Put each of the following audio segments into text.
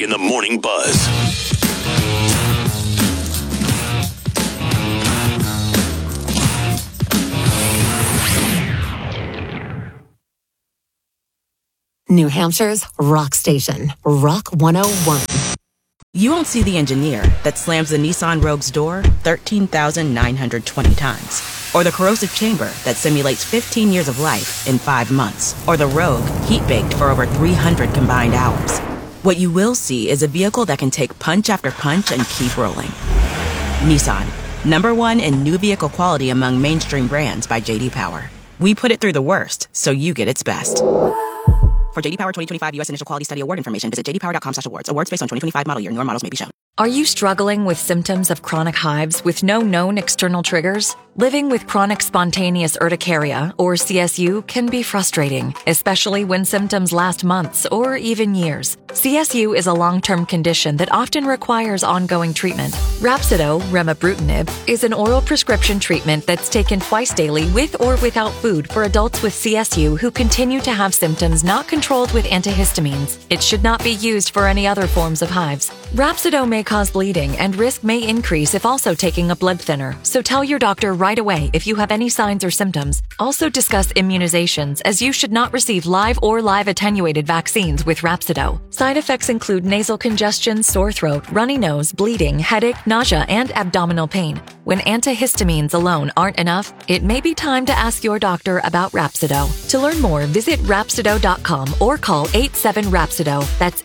in the Morning Buzz. New Hampshire's rock station, Rock 101. You won't see the engineer that slams the Nissan Rogue's door 13,920 times. Or the corrosive chamber that simulates 15 years of life in 5 months. Or the Rogue heat-baked for over 300 combined hours. What you will see is a vehicle that can take punch after punch and keep rolling. Nissan, #1 in new vehicle quality among mainstream brands by J.D. Power. We put it through the worst, so you get its best. For J.D. Power 2025 U.S. Initial Quality Study Award information, visit jdpower.com/awards. Awards based on 2025 model year. Newer models may be shown. Are you struggling with symptoms of chronic hives with no known external triggers? Living with chronic spontaneous urticaria, or CSU, can be frustrating, especially when symptoms last months or even years. CSU is a long-term condition that often requires ongoing treatment. Rhapsido, remibrutinib, is an oral prescription treatment that's taken twice daily with or without food for adults with CSU who continue to have symptoms not controlled with antihistamines. It should not be used for any other forms of hives. Rhapsido may cause bleeding and risk may increase if also taking a blood thinner, so tell your doctor right away if you have any signs or symptoms. Also discuss immunizations, as you should not receive live or live attenuated vaccines with Rhapsido. Side effects include nasal congestion, sore throat, runny nose, bleeding, headache, nausea, and abdominal pain. When antihistamines alone aren't enough, it may be time to ask your doctor about Rhapsido. To learn more, visit Rhapsido.com or call 87-RHAPSIDO. That's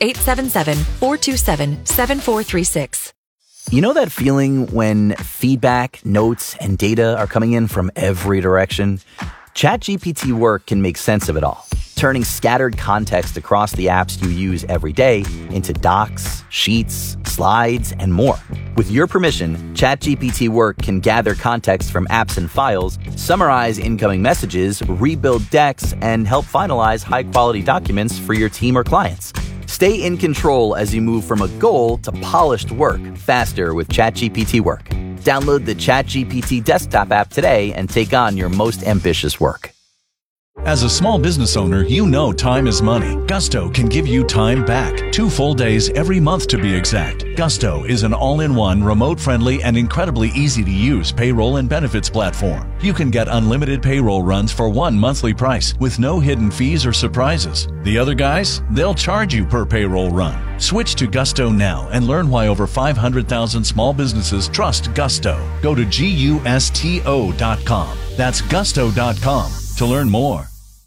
877-427-7436. You know that feeling when feedback, notes, and data are coming in from every direction? ChatGPT Work can make sense of it all, turning scattered context across the apps you use every day into docs, sheets, slides, and more. With your permission, ChatGPT Work can gather context from apps and files, summarize incoming messages, rebuild decks, and help finalize high-quality documents for your team or clients. Stay in control as you move from a goal to polished work faster with ChatGPT Work. Download the ChatGPT desktop app today and take on your most ambitious work. As a small business owner, you know time is money. Gusto can give you time back. 2 full days every month to be exact. Gusto is an all-in-one, remote-friendly, and incredibly easy-to-use payroll and benefits platform. You can get unlimited payroll runs for one monthly price with no hidden fees or surprises. The other guys, they'll charge you per payroll run. Switch to Gusto now and learn why over 500,000 small businesses trust Gusto. Go to GUSTO.com. That's Gusto.com to learn more.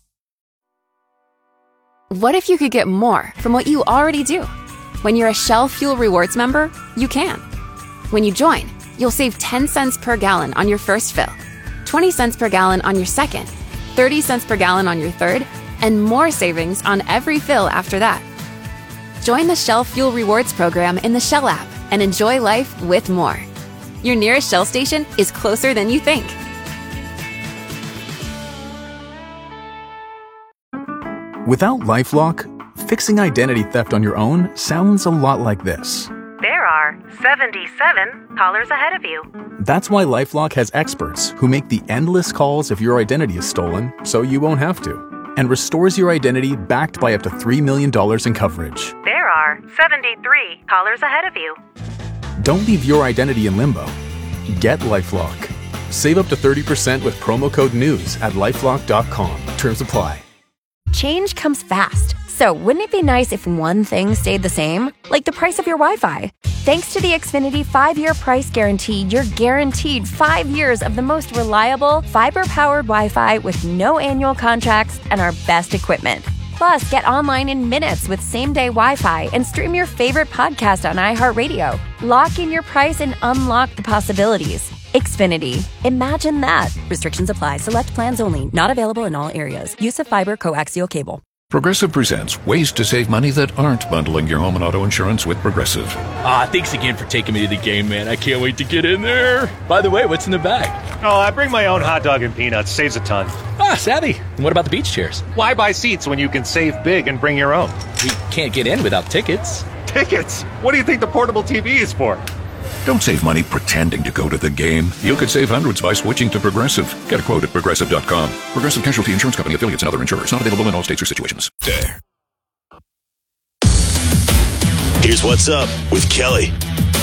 What if you could get more from what you already do? When you're a Shell Fuel Rewards member, you can. When you join, you'll save 10 cents per gallon on your first fill, 20 cents per gallon on your second, 30 cents per gallon on your third, and more savings on every fill after that. Join the Shell Fuel Rewards program in the Shell app and enjoy life with more. Your nearest Shell station is closer than you think. Without LifeLock, fixing identity theft on your own sounds a lot like this. There are 77 callers ahead of you. That's why LifeLock has experts who make the endless calls if your identity is stolen so you won't have to, and restores your identity backed by up to $3 million in coverage. There are 73 callers ahead of you. Don't leave your identity in limbo. Get LifeLock. Save up to 30% with promo code NEWS at LifeLock.com. Terms apply. Change comes fast, so wouldn't it be nice if one thing stayed the same? Like the price of your Wi-Fi. Thanks to the Xfinity 5-year price guarantee, you're guaranteed 5 years of the most reliable, fiber-powered Wi-Fi with no annual contracts and our best equipment. Plus, get online in minutes with same-day Wi-Fi and stream your favorite podcast on iHeartRadio. Lock in your price and unlock the possibilities. Xfinity. Imagine that. Restrictions apply. Select plans only. Not available in all areas. Use of fiber coaxial cable. Progressive presents ways to save money that aren't bundling your home and auto insurance with Progressive. Thanks again for taking me to the game, man. I can't wait to get in there. By the way, what's in the bag? Oh, I bring my own hot dog and peanuts. Saves a ton. Savvy. And what about the beach chairs? Why buy seats when you can save big and bring your own? We can't get in without tickets. Tickets? What do you think the portable TV is for? Don't save money pretending to go to the game. You could save hundreds by switching to Progressive. Get a quote at Progressive.com. Progressive Casualty Insurance Company, affiliates, and other insurers. Not available in all states or situations. There. Here's what's up with Kelly.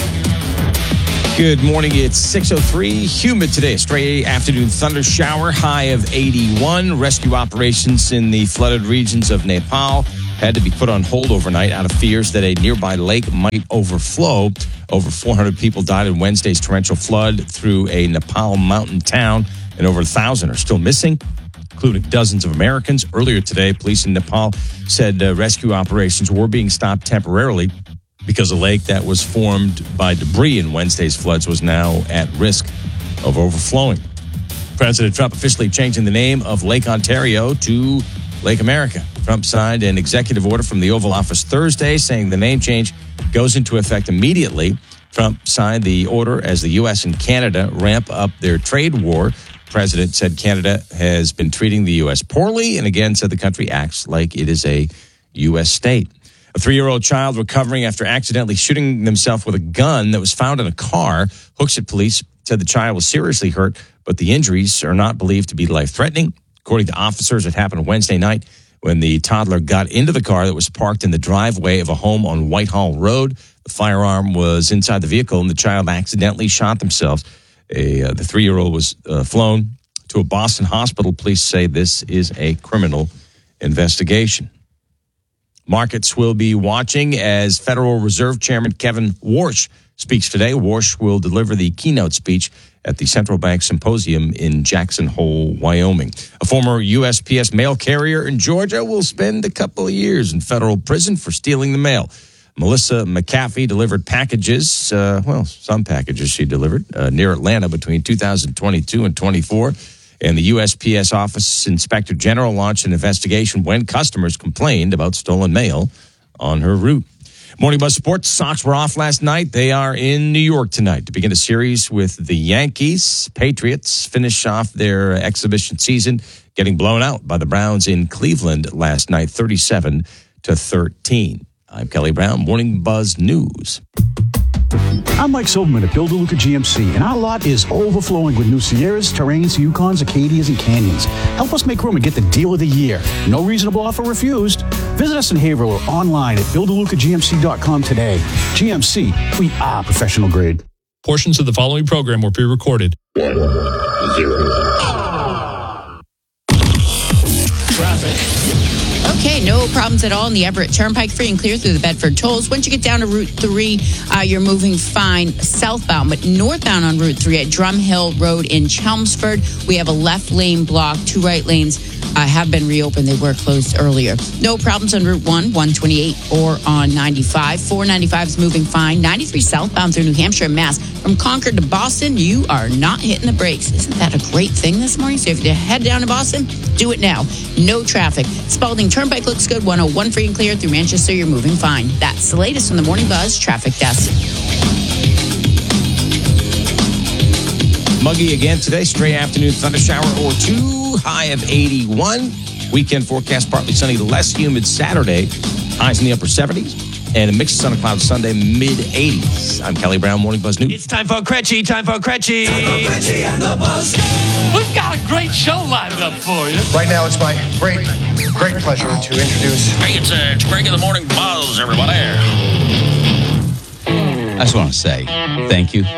Good morning. It's 6:03. Humid today. A stray afternoon thunder shower. High of 81. Rescue operations in the flooded regions of Nepal had to be put on hold overnight out of fears that a nearby lake might overflow. Over 400 people died in Wednesday's torrential flood through a Nepal mountain town, and over 1,000 are still missing, including dozens of Americans. Earlier today, police in Nepal said rescue operations were being stopped temporarily because a lake that was formed by debris in Wednesday's floods was now at risk of overflowing. President Trump officially changing the name of Lake Ontario to Lake America. Trump signed an executive order from the Oval Office Thursday saying the name change goes into effect immediately. Trump signed the order as the U.S. and Canada ramp up their trade war. The president said Canada has been treating the U.S. poorly and again said the country acts like it is a U.S. state. A 3-year-old child recovering after accidentally shooting himself with a gun that was found in a car. Hooksett police said the child was seriously hurt, but the injuries are not believed to be life-threatening. According to officers, it happened Wednesday night when the toddler got into the car that was parked in the driveway of a home on Whitehall Road. The firearm was inside the vehicle, and the child accidentally shot themselves. The 3-year-old was flown to a Boston hospital. Police say this is a criminal investigation. Markets will be watching as Federal Reserve Chairman Kevin Warsh speaks today. Warsh will deliver the keynote speech at the Central Bank Symposium in Jackson Hole, Wyoming. A former USPS mail carrier in Georgia will spend a couple of years in federal prison for stealing the mail. Melissa McAfee delivered packages, some packages she delivered near Atlanta between 2022 and 24. And the USPS Office Inspector General launched an investigation when customers complained about stolen mail on her route. Morning Buzz Sports. Sox were off last night. They are in New York tonight to begin a series with the Yankees. Patriots finish off their exhibition season, getting blown out by the Browns in Cleveland last night, 37-13. I'm Kelly Brown, Morning Buzz News. I'm Mike Silverman at Bill DeLuca GMC, and our lot is overflowing with new Sierras, Terrains, Yukons, Acadias, and Canyons. Help us make room and get the deal of the year. No reasonable offer refused. Visit us in Haverhill or online at BillDeLucaGMC.com today. GMC, we are professional grade. Portions of the following program were pre-recorded. 1-0. Traffic. Okay, no problems at all in the Everett Turnpike, free and clear through the Bedford tolls. Once you get down to Route 3, you're moving fine southbound, but northbound on Route 3 at Drumhill Road in Chelmsford, we have a left lane block. 2 right lanes have been reopened. They were closed earlier. No problems on Route 1, 128, or on 95. 495 is moving fine. 93 southbound through New Hampshire and Mass. From Concord to Boston, you are not hitting the brakes. Isn't that a great thing this morning? So if you head down to Boston, do it now. No traffic. Spalding Turnpike looks good. 101 free and clear through Manchester. You're moving fine. That's the latest from the Morning Buzz Traffic Desk. Muggy again today. Stray afternoon thunder shower or 2. High of 81. Weekend forecast partly sunny, less humid Saturday. Highs in the upper 70s. And a mix of sun and clouds Sunday, mid-80s. I'm Kelly Brown, Morning Buzz News. It's time for Cretchy. Time for Cretchy and the Buzz. We've got a great show lined up for you. Right now, it's my great pleasure to introduce... Hey, it's Greg in the Morning Buzz, everybody. I just want to say thank you.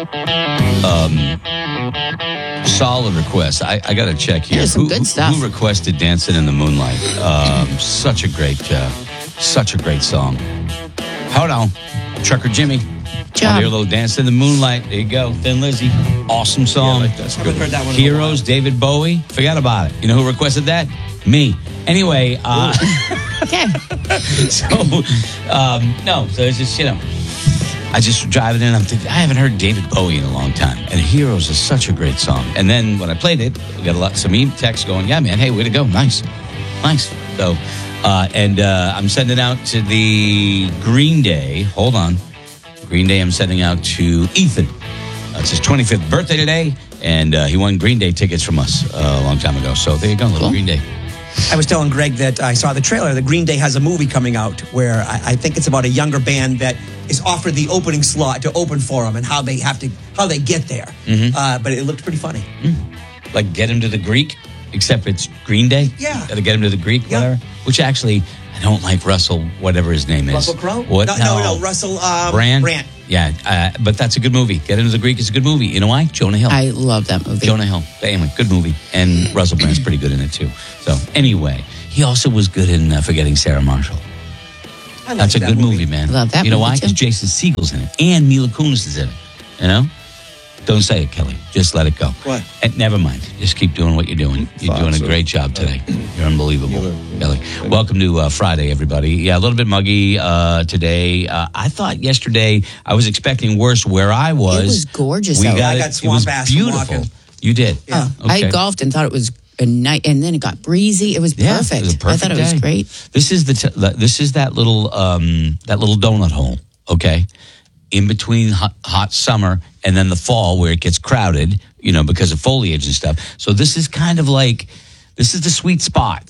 Solid request. I got to check here. Some good stuff. Who requested Dancing in the Moonlight? Such a great song. Hold on. Trucker Jimmy. Job. Hear a little Dancing in the Moonlight. There you go. Thin Lizzy. Awesome song. Yeah, that's good. Heard that one Heroes, David Bowie. Forgot about it. You know who requested that? Me. Anyway. Okay. So it's just, I just driving in, I'm thinking, I haven't heard David Bowie in a long time. And Heroes is such a great song. And then when I played it, we got some texts going, yeah, man, hey, way to go. Nice. So, I'm sending out to the Green Day. Hold on. Green Day, I'm sending out to Ethan. It's his 25th birthday today, and he won Green Day tickets from us a long time ago. So there you go, little Green Day. I was telling Greg that I saw the trailer. The Green Day has a movie coming out where I think it's about a younger band that is offered the opening slot to open for them and how they get there. Mm-hmm. But it looked pretty funny. Like Get Him to the Greek, except it's Green Day. Yeah. Got to Get Him to the Greek, whatever. Which actually, I don't like Russell, whatever his name is. Russell Crowe? What? No, Russell Brand. Yeah, but that's a good movie. Get Into the Greek is a good movie. You know why? Jonah Hill. I love that movie. Jonah Hill. Anyway, good movie. And Russell Brand's pretty good in it, too. So, anyway, he also was good in Forgetting Sarah Marshall. That's a good movie, man. Love that You know movie, why? Because too. Jason Segel's in it. And Mila Kunis is in it. You know? Don't say it, Kelly. Just let it go. What? And never mind. Just keep doing what you're doing. You're doing a great job today. You're unbelievable, Kelly. Welcome to Friday, everybody. Yeah, a little bit muggy today. I thought yesterday I was expecting worse where I was. It was gorgeous. I got swamp ass from beautiful. walking. You did? Yeah. Okay. I golfed and thought it was a night, and then it got breezy. It was perfect. It was a perfect I thought it was day. great. This is that little donut hole, okay? In between hot summer and then the fall where it gets crowded, because of foliage and stuff. So this is kind of like, this is the sweet spot,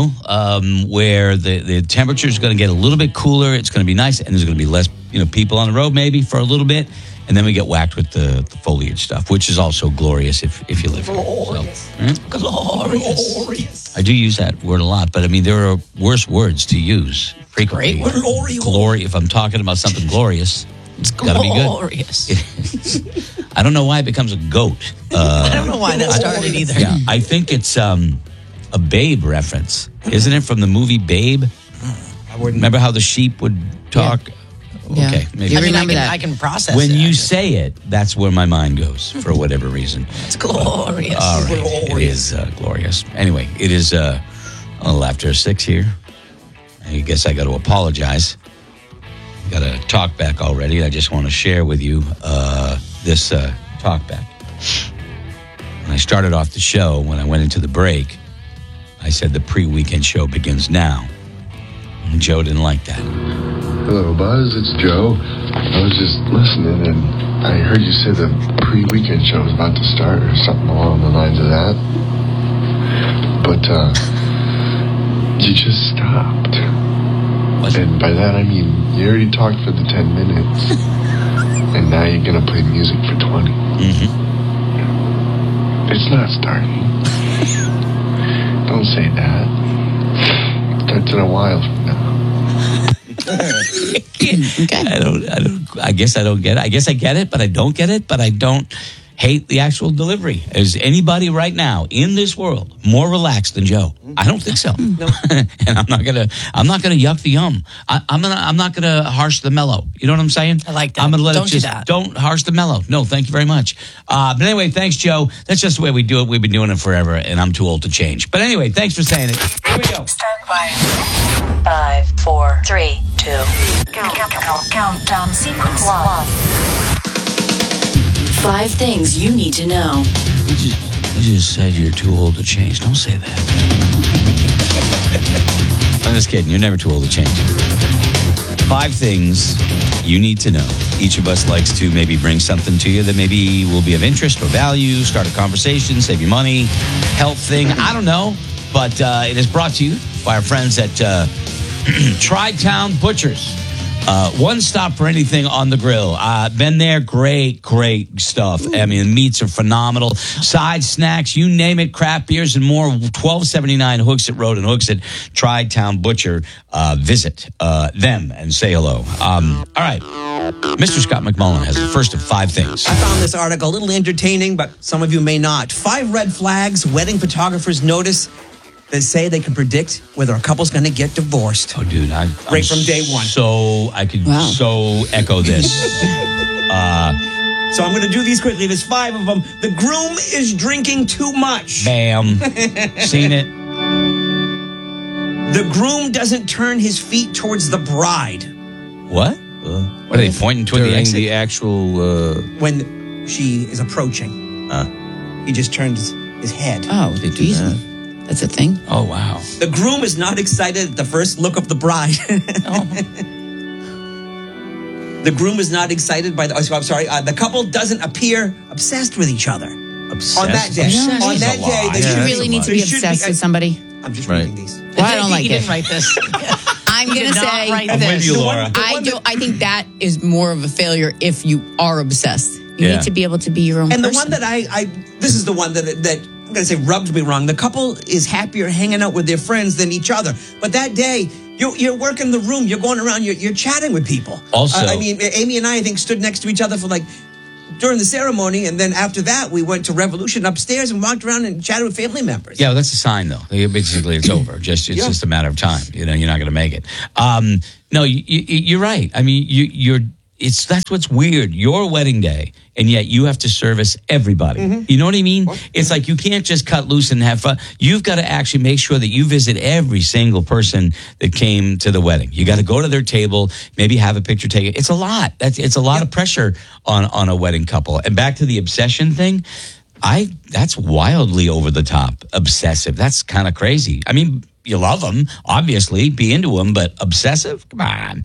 where the temperature is going to get a little bit cooler. It's going to be nice, and there's going to be less, people on the road maybe for a little bit. And then we get whacked with the foliage stuff, which is also glorious if you live here. Glorious. Glorious. I do use that word a lot, but I mean, there are worse words to use frequently. Great word. Glory. If I'm talking about something glorious, it's got to be good. Glorious. I don't know why it becomes a goat. I don't know why that started either. Yeah, I think it's a Babe reference, isn't it, from the movie Babe? I wouldn't. Remember how the sheep would talk? Yeah. Okay, maybe. You remember that? I can process When it. you say it, that's where my mind goes for whatever reason. It's glorious. All right, it is glorious. Anyway, it is a little after 6 here. I guess I got to apologize. Got a talk back already. I just want to share with you this talk back. When I started off the show, when I went into the break, I said the pre-weekend show begins now. And Joe didn't like that. Hello, Buzz. It's Joe. I was just listening, and I heard you say the pre-weekend show was about to start, or something along the lines of that. But you just stopped. And by that I mean you already talked for the 10 minutes, and now you're gonna play music for 20. Mm-hmm. It's not starting. Don't say that. It starts in a while from now. Okay. I guess I don't get it. I guess I get it, but I don't get it, but I don't hate the actual delivery. Is anybody right now in this world more relaxed than Joe? I don't think so. No. And I'm not gonna yuck the yum. I'm not gonna harsh the mellow. You know what I'm saying? I like that. I'm gonna let Don't it do just that. don't harsh the mellow. No, thank you very much. But anyway, thanks, Joe. That's just the way we do it. We've been doing it forever, and I'm too old to change. But anyway, thanks for saying it. Here we go. Stand by. 5, 4, 3, 2. Countdown sequence 1. 5 things you need to know. You just said you're too old to change. Don't say that. I'm just kidding. You're never too old to change. 5 things you need to know. Each of us likes to maybe bring something to you that maybe will be of interest or value, start a conversation, save you money, health thing. I don't know. But it is brought to you by our friends at Tri-Town Butchers. One stop for anything on the grill. Been there, great stuff. I mean, the meats are phenomenal. Side snacks, you name it, craft beers and more. 1279 Hooksett Road in Hooksett. Tri-Town Butcher. Visit them and say hello. All right. Mr. Scott McMullen has the first of 5 things. I found this article a little entertaining, but some of you may not. 5 red flags wedding photographers notice that say they can predict whether a couple's going to get divorced. Oh, dude, I'm right from day one. So I could so echo this. So I'm going to do these quickly. There's 5 of them. The groom is drinking too much. Bam. Seen it. The groom doesn't turn his feet towards the bride. What? What are they pointing toward the exit? The actual when she is approaching. He just turns his head. Oh, they do that. That's a thing. Oh, wow. The groom is not excited at the first look of the bride. The groom is not excited by the. Oh, I'm sorry. The couple doesn't appear obsessed with each other. Obsessed? On that day. Obsessed On is that a day, lie. they Do should you be- really need to they be should obsessed with somebody? I'm just Right. reading these. Well, I don't like You it. didn't write this. I'm going to did not say write I'm with this. you, Laura. I think that is more of a failure if you are obsessed. You Yeah. need to be able to be your own And the person. one that this is the one that I'm going to say rubbed me wrong. The couple is happier hanging out with their friends than each other. But that day, You're working the room. You're going around. You're chatting with people. Also, I mean, Amy and I think, stood next to each other for like during the ceremony, and then after that, we went to Revolution upstairs and walked around and chatted with family members. Yeah, well, that's a sign, though. Basically, it's over. It's just a matter of time. You're not going to make it. No, you're right. I mean, that's what's weird. Your wedding day, and yet you have to service everybody. Mm-hmm. You know what I mean? It's like you can't just cut loose and have fun. You've got to actually make sure that you visit every single person that came to the wedding. You got to go to their table, maybe have a picture taken. It's a lot. It's a lot of pressure on a wedding couple. And back to the obsession thing, that's wildly over the top, obsessive. That's kind of crazy. I mean, you love them, obviously, be into them, but obsessive? Come on.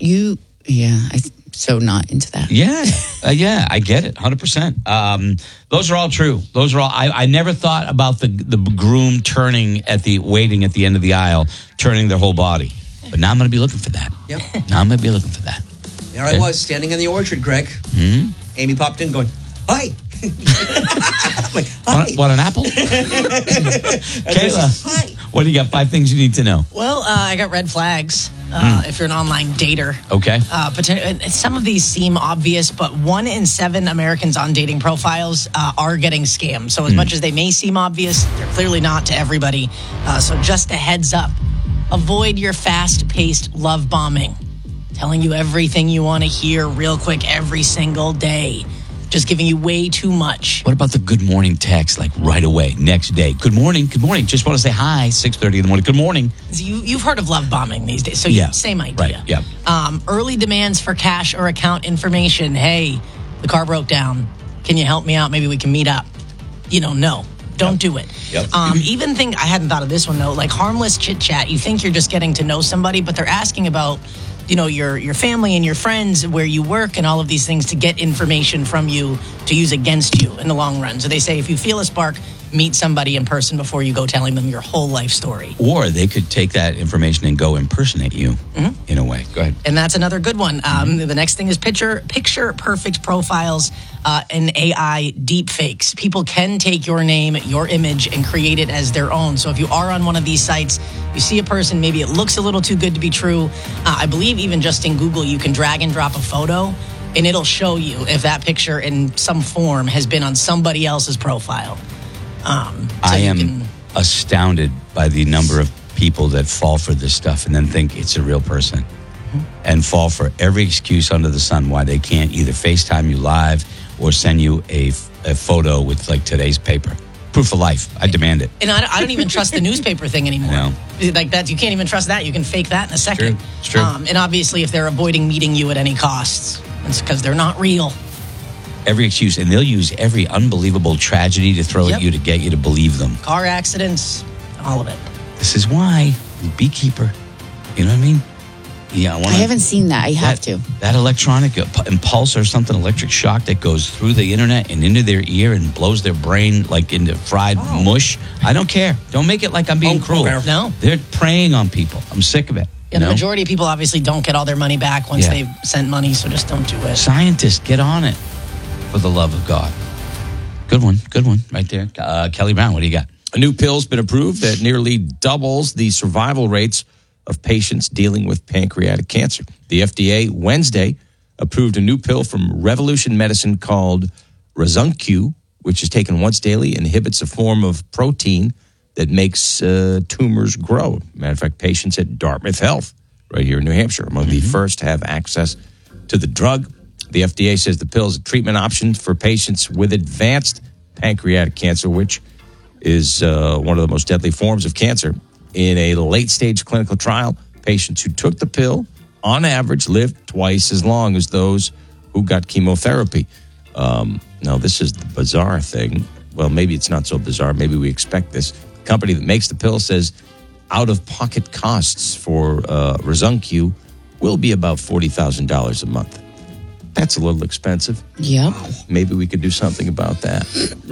I'm so not into that. Yeah, I get it, 100%. Those are all true. Those are all. I never thought about the groom waiting at the end of the aisle, turning their whole body. But now I'm going to be looking for that. Yep. Now I'm going to be looking for that. There I was, standing in the orchard, Greg. Mm-hmm. Amy popped in going, hi. Like, hi. What, an apple? Kayla, hi. What do you got? 5 things you need to know. Well, I got red flags. If you're an online dater. Okay. Some of these seem obvious, but 1 in 7 Americans on dating profiles are getting scammed. So as much as they may seem obvious, they're clearly not to everybody. So just a heads up. Avoid your fast-paced love bombing. Telling you everything you want to hear real quick every single day. Just giving you way too much. What about the good morning text, like right away, next day? Good morning, good morning. Just want to say hi, 6:30 in the morning. Good morning. You've heard of love bombing these days, so same idea. Right, yeah. Early demands for cash or account information. Hey, the car broke down. Can you help me out? Maybe we can meet up. No. Don't do it. Yep. I hadn't thought of this one, though, like harmless chit-chat. You think you're just getting to know somebody, but they're asking about your family and your friends, where you work, and all of these things to get information from you to use against you in the long run. So they say if you feel a spark, meet somebody in person before you go telling them your whole life story. Or they could take that information and go impersonate you in a way. Go ahead. And that's another good one. The next thing is picture perfect profiles and AI deep fakes. People can take your name, your image, and create it as their own. So if you are on one of these sites, you see a person, maybe it looks a little too good to be true. I believe even just in Google, you can drag and drop a photo, and it'll show you if that picture in some form has been on somebody else's profile. I am astounded by the number of people that fall for this stuff and then think it's a real person and fall for every excuse under the sun why they can't either FaceTime you live or send you a photo with like today's paper. Proof of life. I demand it. And I don't even trust the newspaper thing anymore. No. Like that, you can't even trust that. You can fake that in a second. It's true. And obviously, if they're avoiding meeting you at any costs, it's because they're not real. Every excuse, and they'll use every unbelievable tragedy to throw at you to get you to believe them. Car accidents, all of it. This is why beekeeper. You know what I mean? Yeah, I haven't seen that. I have to. That electronic impulse or something, electric shock that goes through the internet and into their ear and blows their brain like into fried mush. I don't care. Don't make it like I'm being cruel. No. They're preying on people. I'm sick of it. Yeah, the majority of people obviously don't get all their money back once they've sent money, so just don't do it. Scientists, get on it. For the love of God. Good one right there. Kelly Brown, what do you got? A new pill's been approved that nearly doubles the survival rates of patients dealing with pancreatic cancer. The FDA Wednesday approved a new pill from Revolution Medicine called Rezuncu, which is taken once daily, inhibits a form of protein that makes tumors grow. Matter of fact, patients at Dartmouth Health right here in New Hampshire among the first to have access to the drug. The FDA says the pill is a treatment option for patients with advanced pancreatic cancer, which is one of the most deadly forms of cancer. In a late-stage clinical trial, patients who took the pill, on average, lived twice as long as those who got chemotherapy. Now, this is the bizarre thing. Well, maybe it's not so bizarre. Maybe we expect this. The company that makes the pill says out-of-pocket costs for Rezuncu will be about $40,000 a month. That's a little expensive. Yep. Maybe we could do something about that.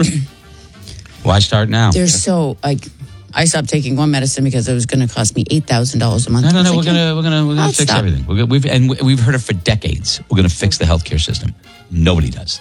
Why start now? They're so I stopped taking one medicine because it was going to cost me $8,000 a month. No. We're gonna fix everything. We've heard it for decades. We're gonna fix the healthcare system. Nobody does.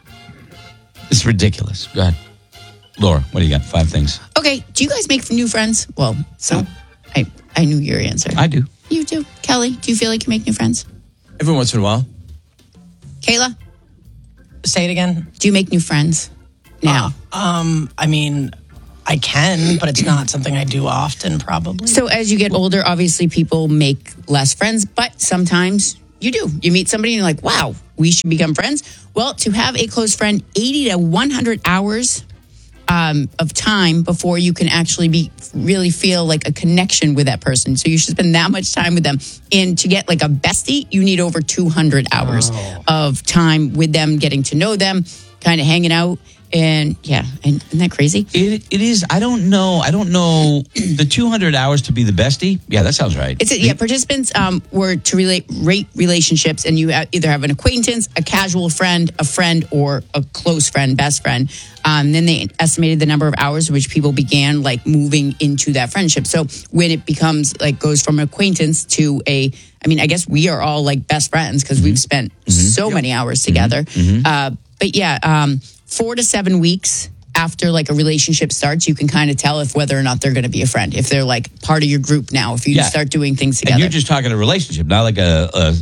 It's ridiculous. Go ahead, Laura. What do you got? 5 things. Okay. Do you guys make new friends? Well, so I knew your answer. I do. You do. Kelly, do you feel like you make new friends? Every once in a while. Kayla? Say it again. Do you make new friends now? I mean, I can, but it's not something I do often, probably. So as you get older, obviously people make less friends, but sometimes you do. You meet somebody and you're like, wow, we should become friends. Well, to have a close friend, 80 to 100 hours of time before you can actually really feel like a connection with that person. So you should spend that much time with them. And to get like a bestie, you need over 200 hours of time with them, getting to know them, kind of hanging out. And yeah, and isn't that crazy? It is. I don't know the 200 hours to be the bestie. Yeah, that sounds right. Participants were to rate relationships, and you either have an acquaintance, a casual friend, a friend, or a close friend, best friend. Then they estimated the number of hours in which people began like moving into that friendship. So when it becomes like goes from acquaintance to I guess we are all like best friends because we've spent so many hours together. But yeah, 4 to 7 weeks after like a relationship starts, you can kind of tell if whether or not they're going to be a friend, if they're like part of your group now, if you start doing things together. And you're just talking a relationship, not like a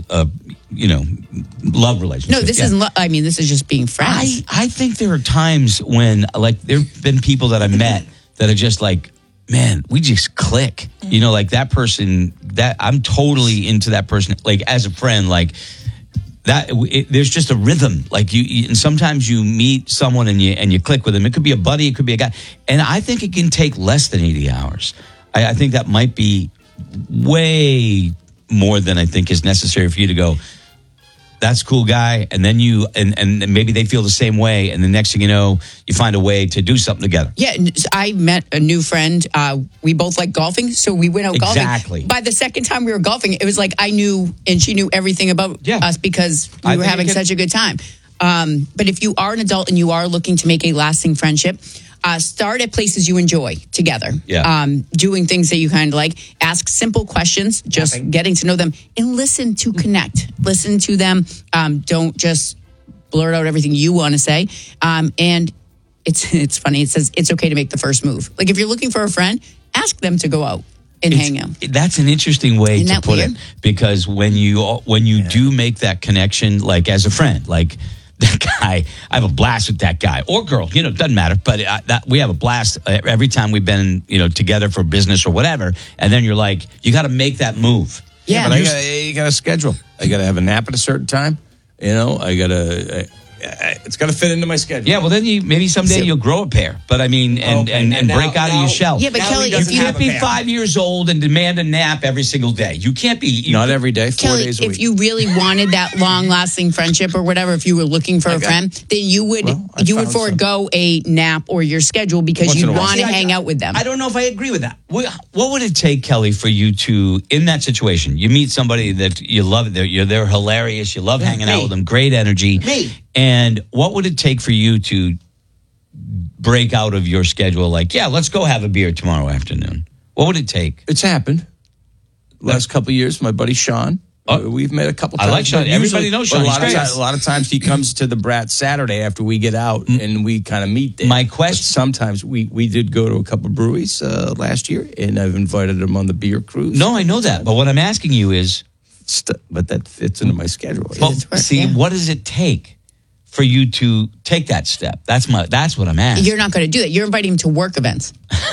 love relationship. No, this isn't. This is just being friends. I think there are times when like there have been people that I met that are just like, man, we just click. You know, like that person that I'm totally into that person, like as a friend, like. There's just a rhythm. Like you, and sometimes you meet someone and you click with them. It could be a buddy, it could be a guy, and I think it can take less than 80 hours. I think that might be way more than I think is necessary for you to go. That's a cool guy, and then you and maybe they feel the same way, and the next thing you know, you find a way to do something together. Yeah, I met a new friend. We both like golfing, so we went out golfing. Exactly. By the second time we were golfing, it was like I knew and she knew everything about us because we were having such a good time. But if you are an adult and you are looking to make a lasting friendship, start at places you enjoy together. Yeah. Doing things that you kind of like. Ask simple questions, just getting to know them, and listen to connect. Listen to them. Don't just blurt out everything you want to say. And it's funny. It says it's okay to make the first move. Like if you're looking for a friend, ask them to go out and hang out. That's an interesting way Isn't to that put weird? it, because when you do make that connection, like as a friend, like. That guy, I have a blast with that guy or girl. You know, it doesn't matter. But we have a blast every time we've been, together for business or whatever. And then you're like, you got to make that move. Yeah, but you got to schedule. I got to have a nap at a certain time. It's got to fit into my schedule. Yeah, well, then maybe someday you'll grow a pair. But I mean, and break out of your shell. Yeah, but Kelly, you can't be 5 years old and demand a nap every single day. You can't be. Not every day, 4 Kelly, days a week. if you really wanted that long-lasting friendship or whatever, if you were looking for a friend, then you would forego a nap or your schedule because you want to hang out with them. I don't know if I agree with that. What would it take, Kelly, for you to, in that situation, you meet somebody that you love, they're hilarious, you love hanging out with them, great energy. And what would it take for you to break out of your schedule? Like, yeah, let's go have a beer tomorrow afternoon. What would it take? It's happened. Last couple of years, my buddy Sean. We've met a couple times. I like Sean. Everybody knows Sean. A lot of times he comes to the Brat Saturday after we get out and we kind of meet there. My question. Sometimes we did go to a couple of breweries last year, and I've invited him on the beer cruise. No, I know that. But what I'm asking you is. But that fits into my schedule. What does it take for you to take that step? That's what I'm asking. You're not going to do that. You're inviting him to work events.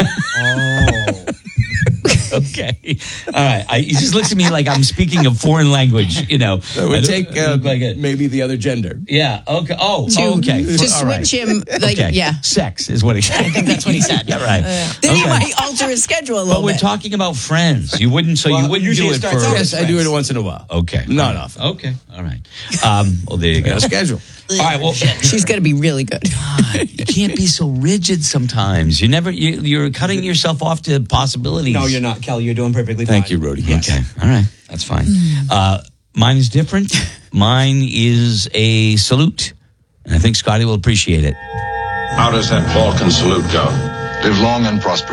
Okay. All right. He just looks at me like I'm speaking a foreign language, It would take maybe the other gender. Yeah. Okay. Oh, okay. To switch him, Sex is what he said. I think that's what he said. Yeah, right. Then he might alter his schedule a little bit. But we're talking about friends. You wouldn't do it for... Yes, I do it once in a while. Okay. Not often. Okay. All right. Well, there you go. Schedule. All right. Well, she's going to be really good. God, you can't be so rigid sometimes. You're cutting yourself off to possibilities. No, you're not, Kelly. You're doing perfectly fine. Thank you, Rudy. Yes. Okay. All right. That's fine. Mine is different. Mine is a salute. And I think Scotty will appreciate it. How does that Vulcan salute go? Live long and prosper.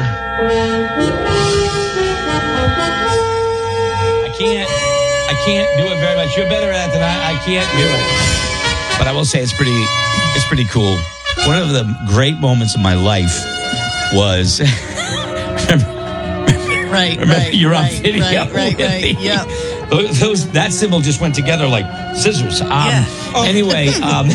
I can't do it very much. You're better at it than I can't do it. But I will say it's pretty cool. One of the great moments of my life was Right. Remember, you're on video. Right. Yeah. That symbol just went together like scissors. Anyway.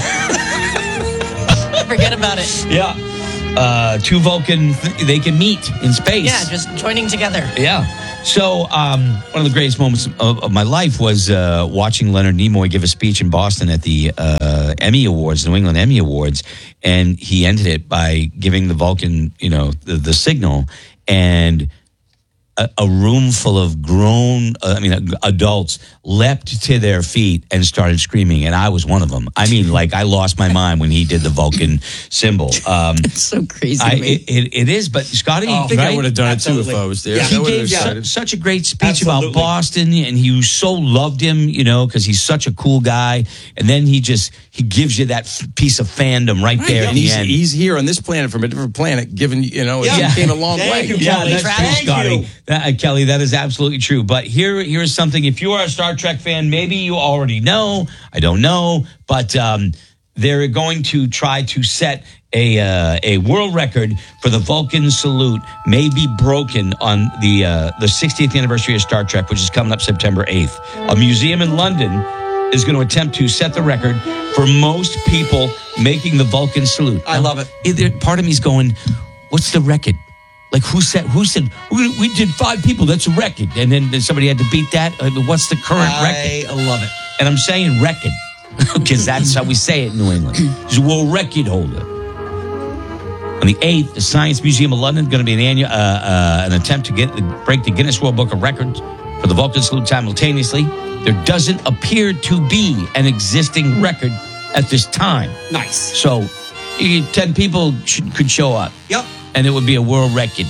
Forget about it. Yeah. Two Vulcan, they can meet in space. Yeah, just joining together. Yeah. So one of the greatest moments of my life was watching Leonard Nimoy give a speech in Boston at the Emmy Awards, New England Emmy Awards, and he ended it by giving the Vulcan, the signal, and a room full of grown, adults leapt to their feet and started screaming, and I was one of them. I mean, like, I lost my mind when he did the Vulcan symbol. It's so crazy. It is, but Scotty, I think I would have done it too if I was there. He gave such a great speech about Boston, and he so loved him, because he's such a cool guy. And then he gives you that piece of fandom right there. And he's here on this planet from a different planet, given he came a long way. Thank you, Scotty. Kelly, that is absolutely true. But here's something. If you are a Star Trek fan, maybe you already know. I don't know. But they're going to try to set a world record for the Vulcan salute may be broken on the 60th anniversary of Star Trek, which is coming up September 8th. A museum in London is going to attempt to set the record for most people making the Vulcan salute. I love it. Part of me is going, what's the record? Like, who said we did 5 people? That's a record. And then somebody had to beat that. What's the current record? I love it. And I'm saying record because that's how we say it in New England. He's a world record holder. On the 8th, the Science Museum of London is going to be an attempt to break the Guinness World Book of Records for the Vulcan salute simultaneously. There doesn't appear to be an existing record at this time. Nice. So 10 people could show up. Yep. And it would be a world record.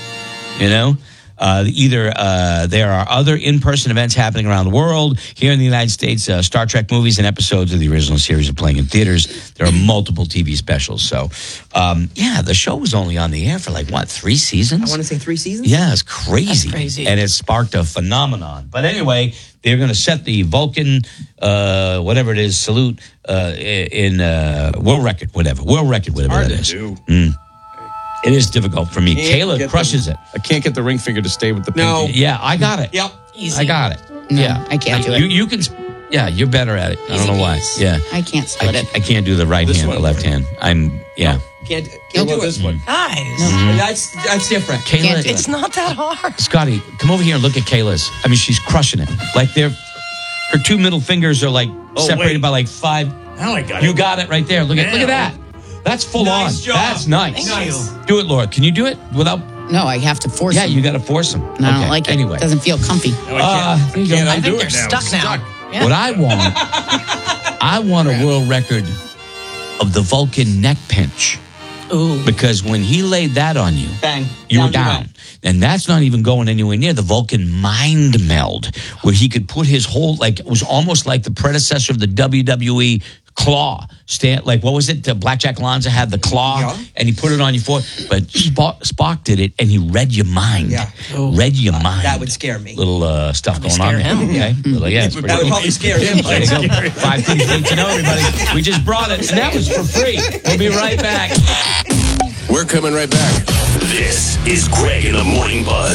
Either there are other in-person events happening around the world. Here in the United States, Star Trek movies and episodes of the original series are playing in theaters. There are multiple TV specials. So, the show was only on the air for 3 seasons? I want to say 3 seasons. Yeah, it's crazy. That's crazy. And it sparked a phenomenon. But anyway, they're going to set the Vulcan, whatever it is, salute in world record, whatever that is. It is difficult for me. Kayla crushes it. I can't get the ring finger to stay with the pinky. No. Yeah, I got it. Yep. Easy. I got it. No, Yeah. I can't do it. You can, you're better at it. I don't know why. Yeah. I can't split it. I can't do the right hand or left hand. Can't You'll do this it. one. Guys. That's different. Kayla, It's not that hard. Scotty, come over here and look at Kayla's. I mean, she's crushing it. Her 2 middle fingers are separated by 5. Now I got it. You got it right there. Look at that. That's full on. Job. That's nice. Thank you. Do it, Laura. Can you do it without? No, I have to force Yeah, them. you got to force them. And I don't like it. Anyway, It doesn't feel comfy. I think they're stuck now. Yeah. what I want a world record of the Vulcan neck pinch. Ooh. Because when he laid that on you, Bang. you were down. And that's not even going anywhere near the Vulcan mind meld, where he could put his whole, it was almost like the predecessor of the WWE claw. What was it? Blackjack Lanza had the claw, and he put it on your foot. But Spock did it, and he read your mind. Yeah. Read your mind. That would scare me. Little stuff going on there. Him. Okay. It's pretty That would probably scare him. There you go. 5 things you need to know, everybody. We just brought it, and that was for free. We'll be right back. We're coming right back. This is Greg in the Morning Buzz.